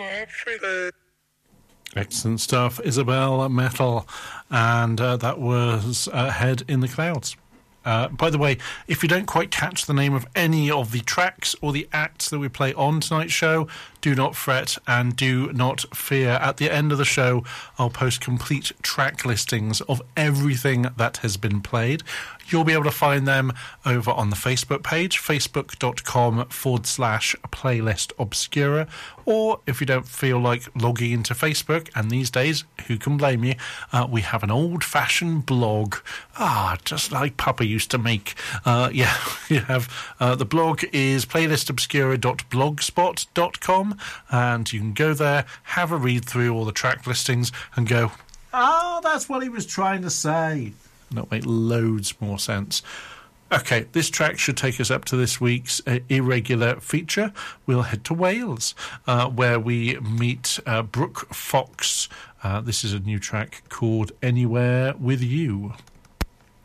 Excellent stuff, Isabel Metal, and that was Head in the Clouds. By the way, if you don't quite catch the name of any of the tracks or the acts that we play on tonight's show, do not fret and do not fear. At the end of the show, I'll post complete track listings of everything that has been played. You'll be able to find them over on the Facebook page, facebook.com/playlist obscura. Or if you don't feel like logging into Facebook, and these days, who can blame you, we have an old-fashioned blog. Just like Papa used to make. You have the blog is playlistobscura.blogspot.com, and you can go there, have a read through all the track listings, and go, that's what he was trying to say. And that'll make loads more sense. Okay, this track should take us up to this week's irregular feature. We'll head to Wales, where we meet Brooke Fox. This is a new track called Anywhere With You.